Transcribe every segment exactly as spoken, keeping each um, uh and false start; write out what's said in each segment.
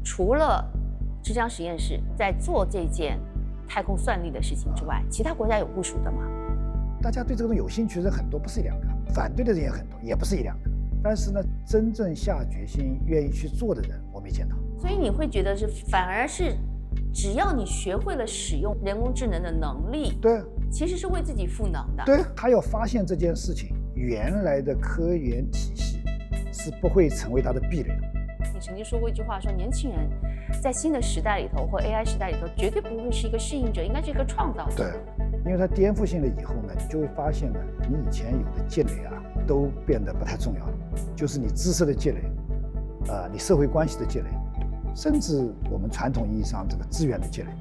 除了浙江实验室在做这件太空算力的事情之外，其他国家有部署的吗？ 大家对这个东西有兴趣的人很多，不是一两个；反对的人也很多，也不是一两个。但是呢，真正下决心愿意去做的人，我没见到。 所以你会觉得是，反而是，只要你学会了使用人工智能的能力， 对， 其实是为自己赋能的。 对，他要发现这件事情，原来的科研体系是不会成为他的壁垒的。 你曾经说过一句话，说年轻人在新的时代里头或 A I 时代里头，绝对不会是一个适应者，应该是一个创造者。 对，因为它颠覆性了以后呢，你就会发现呢，你以前有的积累啊，都变得不太重要了，就是你知识的积累，啊、呃，你社会关系的积累，甚至我们传统意义上这个资源的积累。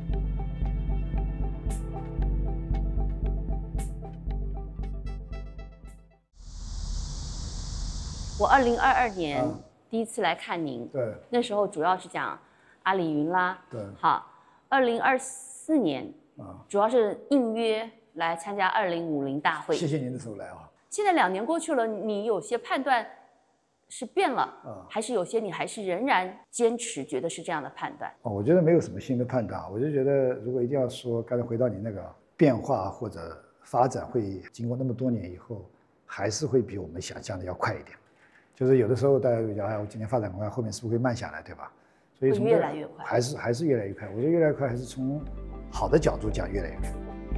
我二零二二年。 啊第一次来看您， 对， 那时候主要是讲阿里云啦， 对， 好，二零二四年啊，主要是应约来参加二零五零大会。 谢谢您的时候来啊。 现在两年过去了，你有些判断是变了啊， 还是有些你还是仍然坚持觉得是这样的判断？ 哦，我觉得没有什么新的判断，我就觉得如果一定要说，刚才回到你那个变化或者发展会经过那么多年以后，还是会比我们想象的要快一点。就是有的时候大家会讲，哎，我今天发展很快，后面是不是会慢下来，对吧？所以从越来越快， 还是还是越来越快。我觉得越来越快，还是从好的角度讲越来越快。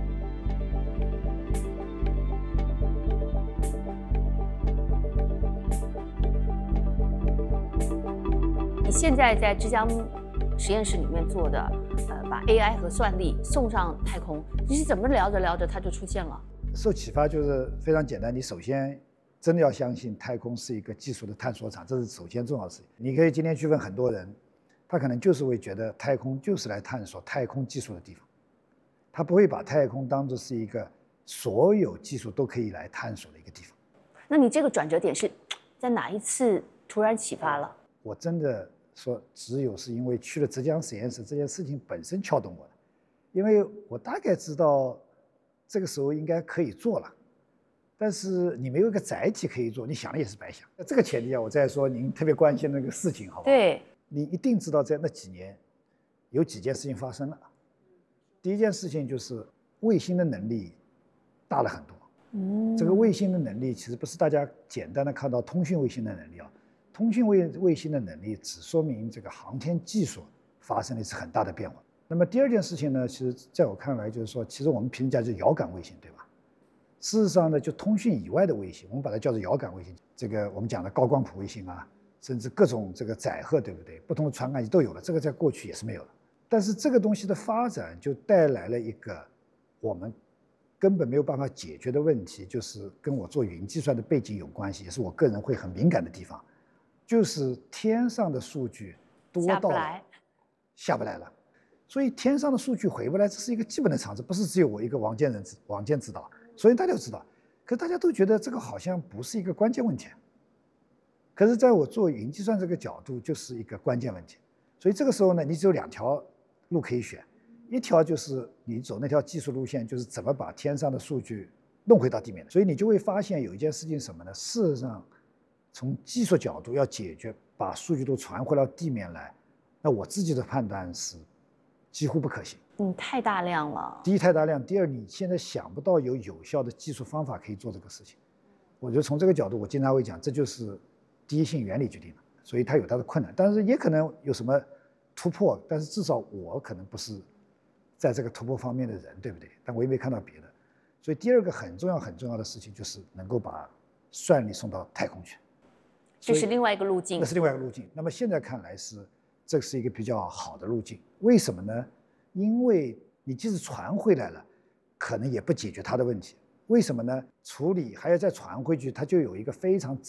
你现在在浙江实验室里面做的，呃，把 A I 和算力送上太空，你是怎么聊着聊着它就出现了？ 受启发就是非常简单，你首先。真的要相信太空是一个技术的探索场，这是首先重要的事情。你可以今天去问很多人，他可能就是会觉得太空就是来探索太空技术的地方，他不会把太空当作是一个所有技术都可以来探索的一个地方。 那你这个转折点是在哪一次突然启发了？ 我真的说，只有是因为去了浙江实验室这件事情本身撬动我的，因为我大概知道这个时候应该可以做了。但是你没有一个载体可以做，你想了也是白想。在这个前提下，我再说您特别关心那个事情，好不好？ 对， 你一定知道，在那几年，有几件事情发生了。第一件事情就是卫星的能力大了很多。嗯，这个卫星的能力其实不是大家简单的看到通讯卫星的能力啊，通讯卫卫星的能力只说明这个航天技术发生了一次很大的变化。那么第二件事情呢，其实在我看来就是说，其实我们评价就是遥感卫星，对吧？事实上呢，就通讯以外的卫星，我们把它叫做遥感卫星。这个我们讲的高光谱卫星啊，甚至各种这个载荷，对不对？不同的传感器都有了，这个在过去也是没有的。但是这个东西的发展就带来了一个我们根本没有办法解决的问题，就是跟我做云计算的背景有关系，也是我个人会很敏感的地方，就是天上的数据多到了下不来了。所以天上的数据回不来，这是一个基本的常识，不是只有我一个王建人知王建知道。所以大家都知道，可大家都觉得这个好像不是一个关键问题。可是，在我做云计算这个角度，就是一个关键问题。所以这个时候呢，你只有两条路可以选，一条就是你走那条技术路线，就是怎么把天上的数据弄回到地面。所以你就会发现有一件事情什么呢？事实上，从技术角度要解决把数据都传回到地面来，那我自己的判断是几乎不可行。 嗯，太大量了。 第一，太大量；第二，你现在想不到有有效的技术方法可以做这个事情。我觉得从这个角度，我经常会讲，这就是第一性原理决定的，所以它有它的困难，但是也可能有什么突破。但是至少我可能不是在这个突破方面的人，对不对？但我也没看到别的。所以第二个很重要很重要的事情就是能够把算力送到太空去， 这是另外一个路径。 那是另外一个路径。那么现在看来是这是一个比较好的路径，为什么呢？因为你即使传回来了，可能也不解决它的问题。为什么呢？处理还要再传回去，它就有一个非常